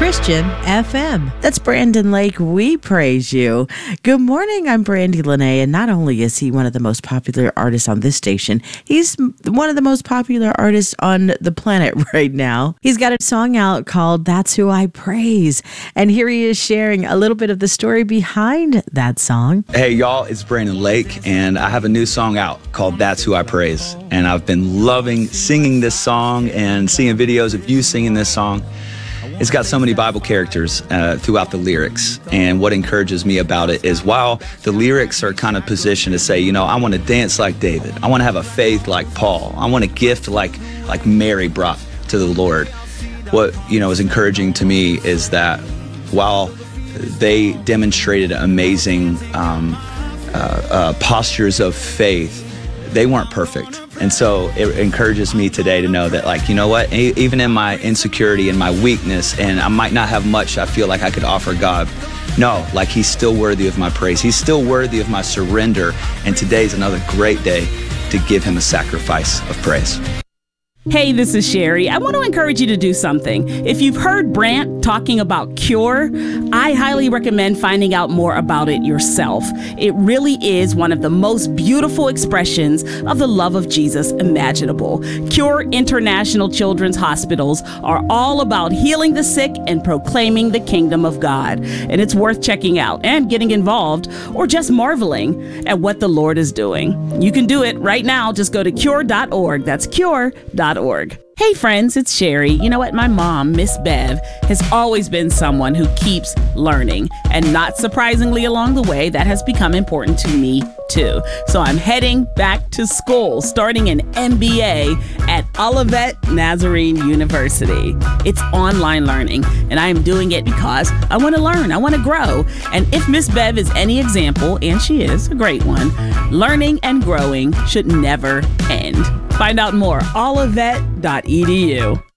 Christian FM. That's Brandon Lake. We praise you. Good morning. I'm Brandy Lene, and not only is he one of the most popular artists on this station, he's one of the most popular artists on the planet right now. He's got a song out called That's Who I Praise, and here he is sharing a little bit of the story behind that song. Hey, y'all, it's Brandon Lake, and I have a new song out called That's Who I Praise, and I've been loving singing this song and seeing videos of you singing this song. It's got so many Bible characters throughout the lyrics, and what encourages me about it is while the lyrics are kind of positioned to say, I want to dance like David, I want to have a faith like Paul, I want a gift like Mary brought to the Lord. What is encouraging to me is that while they demonstrated amazing postures of faith, they weren't perfect. And so it encourages me today to know that, you know what, even in my insecurity and my weakness, and I might not have much I feel like I could offer God, no, he's still worthy of my praise. He's still worthy of my surrender. And today's another great day to give him a sacrifice of praise. Hey, this is Sherry. I want to encourage you to do something. If you've heard Brant talking about Cure, I highly recommend finding out more about it yourself. It really is one of the most beautiful expressions of the love of Jesus imaginable. Cure International Children's Hospitals are all about healing the sick and proclaiming the kingdom of God. And it's worth checking out and getting involved, or just marveling at what the Lord is doing. You can do it right now. Just go to cure.org. That's cure.org. Hey friends, it's Sherry. You know what? My mom, Miss Bev, has always been someone who keeps learning. And not surprisingly along the way, that has become important to me too. So I'm heading back to school, starting an MBA at Olivet Nazarene University. It's online learning, and I am doing it because I want to learn, I want to grow. And if Miss Bev is any example, and she is a great one, learning and growing should never end. Find out more, olivet.edu.